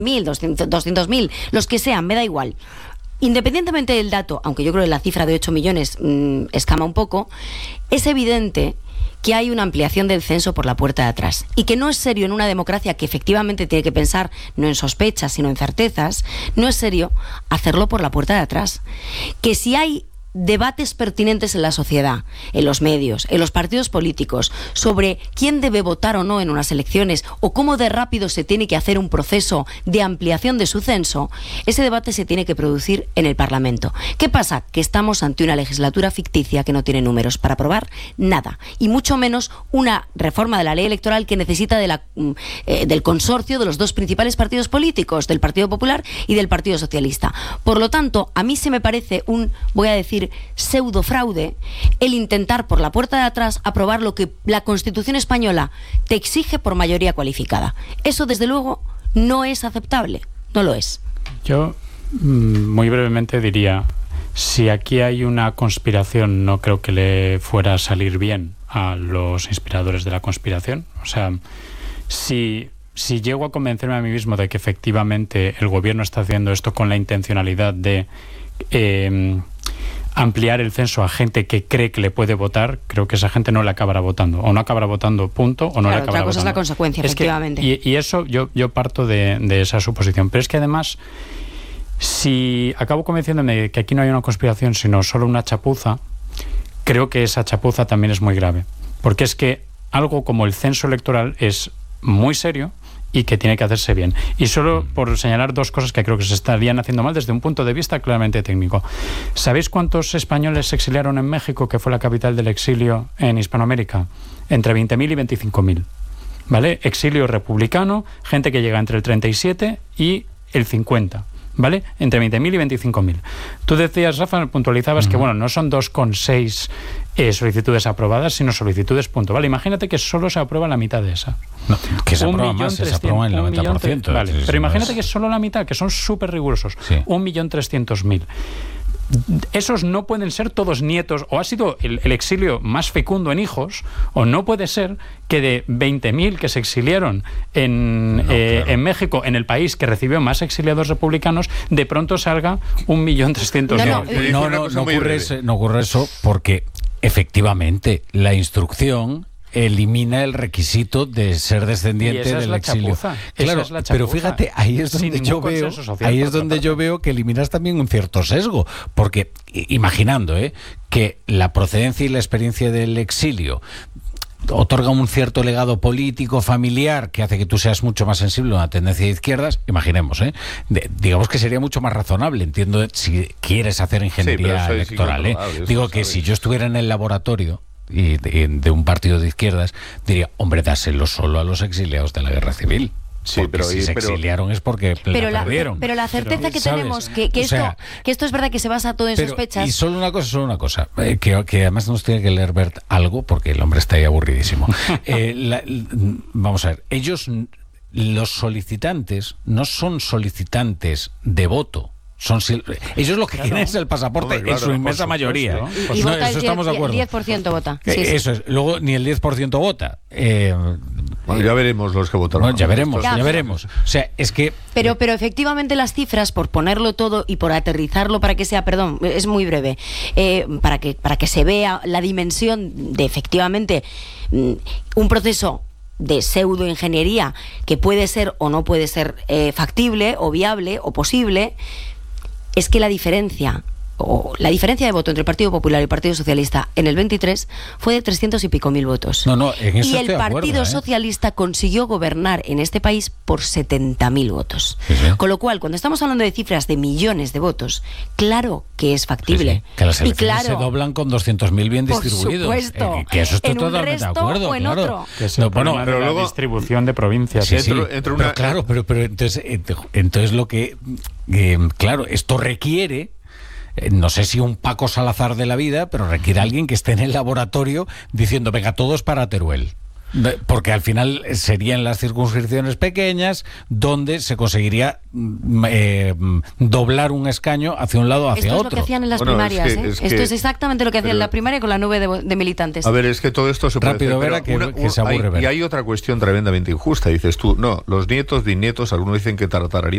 200.000, los que sean, me da igual. Independientemente del dato, aunque yo creo que la cifra de 8 millones escama un poco, es evidente que hay una ampliación del censo por la puerta de atrás y que no es serio en una democracia que efectivamente tiene que pensar no en sospechas sino en certezas, no es serio hacerlo por la puerta de atrás. Que si hay debates pertinentes en la sociedad, en los medios, en los partidos políticos, sobre quién debe votar o no en unas elecciones o cómo de rápido se tiene que hacer un proceso de ampliación de su censo, ese debate se tiene que producir en el Parlamento. ¿Qué pasa? Que estamos ante una legislatura ficticia que no tiene números para aprobar nada, y mucho menos una reforma de la ley electoral que necesita del consorcio de los dos principales partidos políticos, del Partido Popular y del Partido Socialista. Por lo tanto, a mí se me parece voy a decir, pseudo fraude el intentar por la puerta de atrás aprobar lo que la Constitución española te exige por mayoría cualificada. Eso desde luego no es aceptable, no lo es. Yo muy brevemente diría, si aquí hay una conspiración, no creo que le fuera a salir bien a los inspiradores de la conspiración. O sea, si llego a convencerme a mí mismo de que efectivamente el gobierno está haciendo esto con la intencionalidad de ampliar el censo a gente que cree que le puede votar, creo que esa gente no le acabará votando, o no acabará votando, punto, o no le acabará votando. Otra cosa es la consecuencia, efectivamente. Y eso yo parto de esa suposición. Pero es que además, si acabo convenciéndome de que aquí no hay una conspiración, sino solo una chapuza, creo que esa chapuza también es muy grave. Porque es que algo como el censo electoral es muy serio y que tiene que hacerse bien. Y solo por señalar dos cosas que creo que se estarían haciendo mal desde un punto de vista claramente técnico. ¿Sabéis cuántos españoles se exiliaron en México, que fue la capital del exilio en Hispanoamérica? Entre 20.000 y 25.000. ¿Vale? Exilio republicano, gente que llega entre el 37 y el 50. ¿Vale? Entre 20.000 y 25.000. Tú decías, Rafa, puntualizabas que, bueno, no son 2,6 solicitudes aprobadas, sino solicitudes punto. Vale, imagínate que solo se aprueba la mitad de esa. No, que se aprueba más, se aprueba el 90%. Vale, pero imagínate que es solo la mitad, que son súper rigurosos. Sí. 1.300.000. Esos no pueden ser todos nietos, o ha sido el exilio más fecundo en hijos, o no puede ser que de 20.000 que se exiliaron en México, en el país que recibió más exiliados republicanos, de pronto salga 1.300.000. No ocurre eso porque efectivamente la instrucción elimina el requisito de ser descendiente del exilio. Claro, pero fíjate, ahí es donde yo veo que eliminas también un cierto sesgo, porque imaginando que la procedencia y la experiencia del exilio otorga un cierto legado político, familiar, que hace que tú seas mucho más sensible a una tendencia de izquierdas, imaginemos, digamos que sería mucho más razonable, entiendo, si quieres hacer ingeniería electoral, digo que si yo estuviera en el laboratorio y de un partido de izquierdas, diría, hombre, dáselo solo a los exiliados de la guerra civil. Sí, pero si se exiliaron es porque la perdieron. Pero la certeza que tenemos, que esto es verdad que se basa todo en sospechas. Y solo una cosa, que además nos tiene que leer Bert algo, porque el hombre está ahí aburridísimo. Vamos a ver, los solicitantes, no son solicitantes de voto. Ellos lo que quieren es el pasaporte, en su inmensa mayoría. Y vota eso estamos de acuerdo. El 10% vota. Eso es. Luego ni el 10% vota. Bueno, ya veremos los que votaron. Bueno, ya veremos. O sea, es que... Pero efectivamente las cifras, por ponerlo todo y por aterrizarlo para que sea, es muy breve, para que se vea la dimensión de efectivamente un proceso de pseudoingeniería que puede ser o no puede ser factible o viable o posible, es que la diferencia de voto entre el Partido Popular y el Partido Socialista en el 23 fue de 300 y pico mil votos. En eso y el Partido Socialista consiguió gobernar en este país por 70.000 votos. Sí. Con lo cual, cuando estamos hablando de cifras de millones de votos, claro que es factible. Que las elecciones se doblan con 200.000 bien distribuidos. Por supuesto. Que eso estoy totalmente de acuerdo. O en otro. Que es pero luego la distribución de provincias. Pero entonces lo que... claro, esto requiere... no sé si un Paco Salazar de la vida, pero requiere alguien que esté en el laboratorio diciendo, venga, todos para Teruel. Porque al final serían las circunscripciones pequeñas donde se conseguiría doblar un escaño hacia un lado o hacia otro. Esto es lo que hacían en las primarias. Esto es exactamente lo que hacían en la primaria con la nube de militantes. A ver, es que todo esto se puede rápido hacer, que se aburre ver. Y hay otra cuestión tremendamente injusta. Dices tú, no, los nietos, bisnietos, algunos dicen que tartararía